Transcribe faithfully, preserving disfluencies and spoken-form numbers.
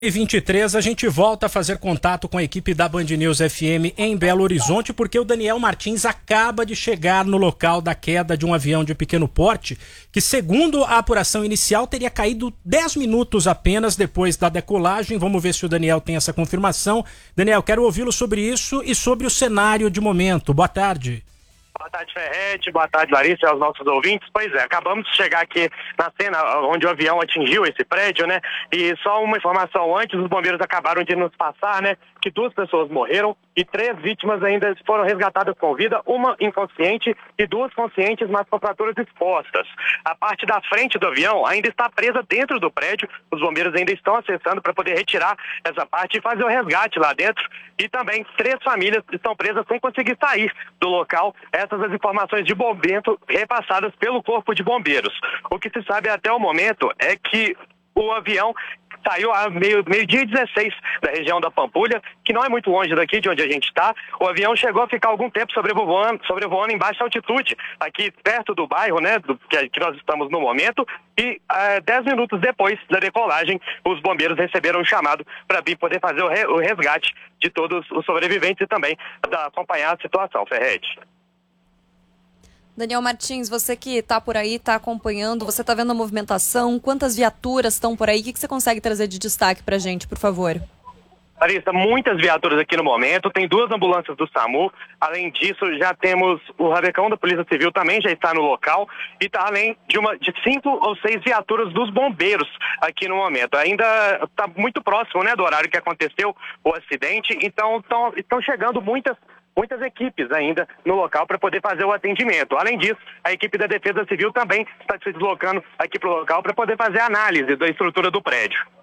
E vinte e três, a gente volta a fazer contato com a equipe da Band News F M em Belo Horizonte, porque o Daniel Martins acaba de chegar no local da queda de um avião de pequeno porte, que segundo a apuração inicial teria caído dez minutos apenas depois da decolagem. Vamos ver se o Daniel tem essa confirmação. Daniel, quero ouvi-lo sobre isso e sobre o cenário de momento. Boa tarde. Boa tarde, Ferretti. Boa tarde, Larissa, e aos nossos ouvintes. Pois é, acabamos de chegar aqui na cena onde o avião atingiu esse prédio, né? E só uma informação antes, os bombeiros acabaram de nos passar, né? Que duas pessoas morreram e três vítimas ainda foram resgatadas com vida, uma inconsciente e duas conscientes, mas com fraturas expostas. A parte da frente do avião ainda está presa dentro do prédio, os bombeiros ainda estão acessando para poder retirar essa parte e fazer o resgate lá dentro. E também três famílias estão presas sem conseguir sair do local. Essas as informações de bombeiro repassadas pelo Corpo de Bombeiros. O que se sabe até o momento é que o avião saiu a meio, meio-dia e dezesseis da região da Pampulha, que não é muito longe daqui de onde a gente está. O avião chegou a ficar algum tempo sobrevoando, sobrevoando em baixa altitude, aqui perto do bairro, né, do, que, que nós estamos no momento, e uh, dez minutos depois da decolagem, os bombeiros receberam um chamado para vir poder fazer o, re, o resgate de todos os sobreviventes e também da, acompanhar a situação, Ferretti. Daniel Martins, você que está por aí, está acompanhando, você está vendo a movimentação, quantas viaturas estão por aí? O que, que você consegue trazer de destaque para a gente, por favor? Larissa, muitas viaturas aqui no momento, tem duas ambulâncias do SAMU, além disso já temos o Rabecão da Polícia Civil também já está no local e está além de, uma, de cinco ou seis viaturas dos bombeiros aqui no momento. Ainda está muito próximo, né, do horário que aconteceu o acidente, então estão chegando muitas muitas equipes ainda no local para poder fazer o atendimento. Além disso, a equipe da Defesa Civil também está se deslocando aqui para o local para poder fazer a análise da estrutura do prédio.